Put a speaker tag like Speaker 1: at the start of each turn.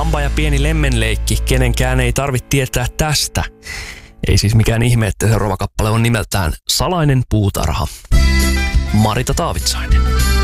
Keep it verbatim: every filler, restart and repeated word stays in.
Speaker 1: Mamba ja pieni lemmenleikki, kenenkään ei tarvitse tietää tästä. Ei siis mikään ihme, että seuraava kappale on nimeltään Salainen puutarha. Marita Taavitsainen.